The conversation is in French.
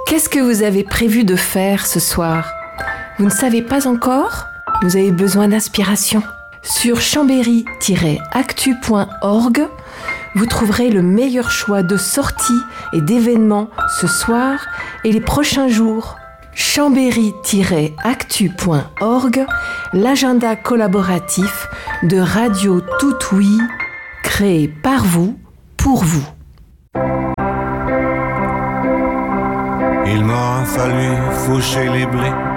Qu'est-ce que vous avez prévu de faire ce soir ? Vous ne savez pas encore ? Vous avez besoin d'inspiration. Sur chambéry-actu.org, vous trouverez le meilleur choix de sorties et d'événements ce soir et les prochains jours. Chambéry-actu.org, l'agenda collaboratif de Radio Tout Oui, créé par vous, pour vous. Il m'aura fallu faucher les blés